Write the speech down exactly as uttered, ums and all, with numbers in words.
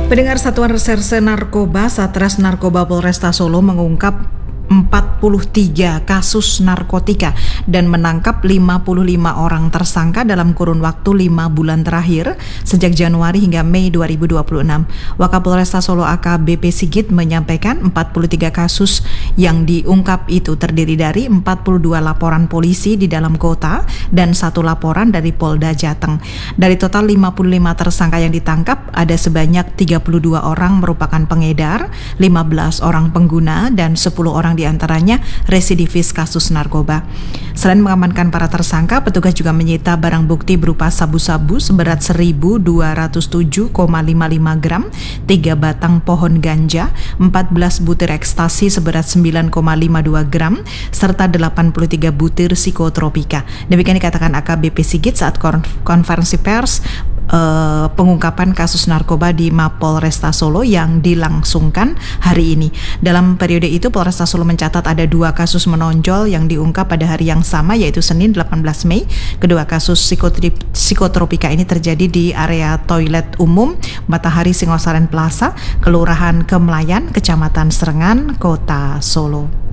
Pendengar Satuan Reserse Narkoba, Satres Narkoba Polresta Solo mengungkap empat puluh tiga kasus narkotika dan menangkap lima puluh lima orang tersangka dalam kurun waktu lima bulan terakhir sejak Januari hingga Mei dua ribu dua puluh enam. Wakapolresta Solo A K B P Sigit menyampaikan empat puluh tiga kasus yang diungkap itu terdiri dari empat puluh dua laporan polisi di dalam kota dan satu laporan dari Polda Jateng. Dari total lima puluh lima tersangka yang ditangkap, ada sebanyak tiga puluh dua orang merupakan pengedar, lima belas orang pengguna, dan sepuluh orang di antaranya residivis kasus narkoba. Selain mengamankan para tersangka, petugas juga menyita barang bukti berupa sabu-sabu seberat seribu dua ratus tujuh koma lima lima gram, tiga batang pohon ganja, empat belas butir ekstasi seberat sembilan koma lima dua gram, serta delapan puluh tiga butir psikotropika. Demikian dikatakan A K B P Sigit saat konferensi pers Uh, pengungkapan kasus narkoba di Mapolresta Solo yang dilangsungkan hari ini. Dalam periode itu, Polresta Solo mencatat ada dua kasus menonjol yang diungkap pada hari yang sama, yaitu Senin delapan belas Mei. Kedua kasus psikotropika ini terjadi di area toilet umum Matahari Singosaren Plaza, Kelurahan Kemlayan, Kecamatan Serengan, Kota Solo.